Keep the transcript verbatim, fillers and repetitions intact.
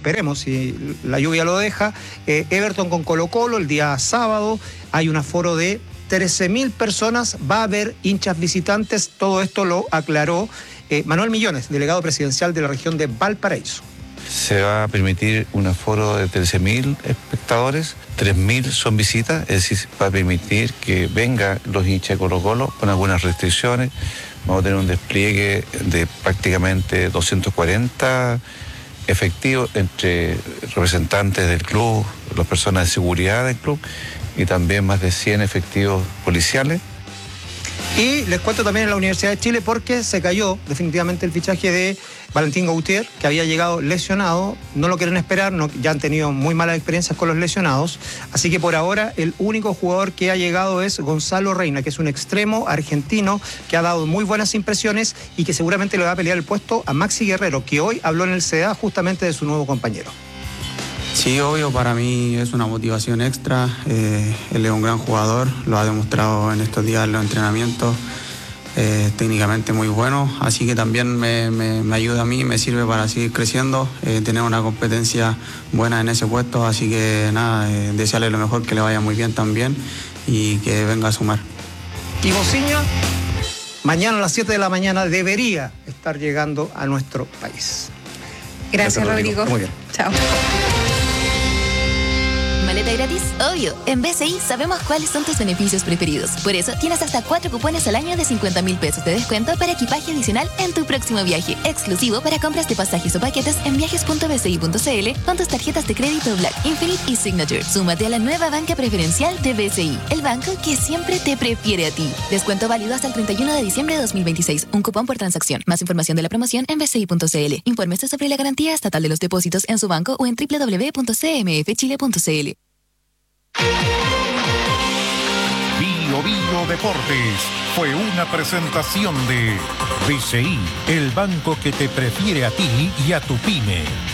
esperemos si la lluvia lo deja. Eh, Everton con Colo-Colo el día sábado, hay un aforo de trece mil personas, va a haber hinchas visitantes, todo esto lo aclaró eh, Manuel Millones, delegado presidencial de la región de Valparaíso. Se va a permitir un aforo de trece mil espectadores, tres mil son visitas, es decir, va a permitir que vengan los hinchas de Colo-Colo con algunas restricciones. Vamos a tener un despliegue de prácticamente doscientos cuarenta efectivos entre representantes del club, las personas de seguridad del club y también más de cien efectivos policiales. Y les cuento también en la Universidad de Chile porque se cayó definitivamente el fichaje de Valentín Gautier, que había llegado lesionado. No lo quieren esperar, no, ya han tenido muy malas experiencias con los lesionados. Así que por ahora el único jugador que ha llegado es Gonzalo Reina, que es un extremo argentino que ha dado muy buenas impresiones y que seguramente le va a pelear el puesto a Maxi Guerrero, que hoy habló en el C D A justamente de su nuevo compañero. Sí, obvio, para mí es una motivación extra. Eh, él es un gran jugador, lo ha demostrado en estos días en los entrenamientos, eh, técnicamente muy bueno, así que también me, me, me ayuda a mí, me sirve para seguir creciendo, eh, tener una competencia buena en ese puesto, así que nada, eh, desearle lo mejor, que le vaya muy bien también y que venga a sumar. Y Mociña, mañana a las siete de la mañana debería estar llegando a nuestro país. Gracias, Rodrigo. Muy bien. Chao. ¿Maleta gratis? Obvio. En B C I sabemos cuáles son tus beneficios preferidos. Por eso tienes hasta cuatro cupones al año de cincuenta mil pesos de descuento para equipaje adicional en tu próximo viaje. Exclusivo para compras de pasajes o paquetes en viajes punto b c i punto c l con tus tarjetas de crédito Black, Infinite y Signature. Súmate a la nueva banca preferencial de B C I, el banco que siempre te prefiere a ti. Descuento válido hasta el treinta y uno de diciembre de dos mil veintiséis. Un cupón por transacción. Más información de la promoción en b c i punto c l. Infórmese sobre la garantía estatal de los depósitos en su banco o en w w w punto c m f chile punto c l. Bio Bio Deportes fue una presentación de B C I, el banco que te prefiere a ti y a tu pyme.